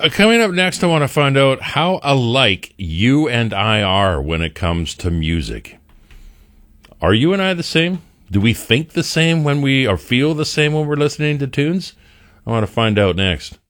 Coming up next, I want to find out how alike you and I are when it comes to music. Are you and I the same? Do we think the same when we or feel the same when we're listening to tunes? I want to find out next.